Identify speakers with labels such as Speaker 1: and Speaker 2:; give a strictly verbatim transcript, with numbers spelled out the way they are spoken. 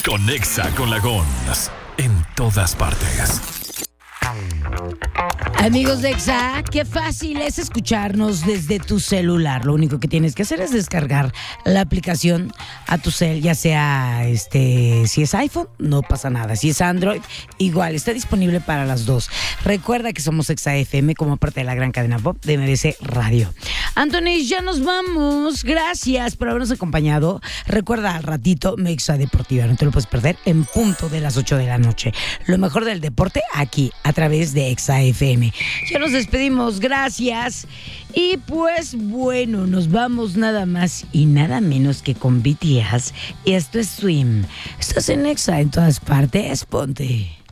Speaker 1: Conexa con la Gons en todas partes.
Speaker 2: Amigos de Exa, qué fácil es escucharnos desde tu celular. Lo único que tienes que hacer es descargar la aplicación a tu cel, ya sea este, si es iPhone, no pasa nada. Si es Android, igual, está disponible para las dos. Recuerda que somos Exa F M como parte de la gran cadena pop de M B C Radio. Anthony, ya nos vamos. Gracias por habernos acompañado. Recuerda al ratito Mexa Deportiva, no te lo puedes perder, en punto de las ocho de la noche. Lo mejor del deporte aquí, a través de Exa F M. Ya nos despedimos, gracias. Y pues bueno, nos vamos nada más y nada menos que con B T S. Y esto es Swim. Estás en Exa en todas partes, ponte.